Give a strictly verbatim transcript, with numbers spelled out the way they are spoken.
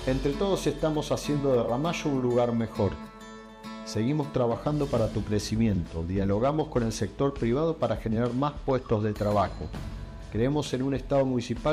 Entre todos estamos haciendo de Ramallo un lugar mejor. Seguimos trabajando para tu crecimiento, dialogamos con el sector privado para generar más puestos de trabajo. Creemos en un Estado municipal